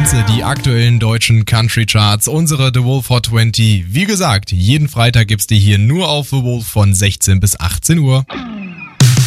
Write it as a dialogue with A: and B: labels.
A: Platz, die aktuellen deutschen Country Charts, unsere The Wolf Hot 20. Wie gesagt, jeden Freitag gibt's die hier nur auf The Wolf von 16 bis 18 Uhr.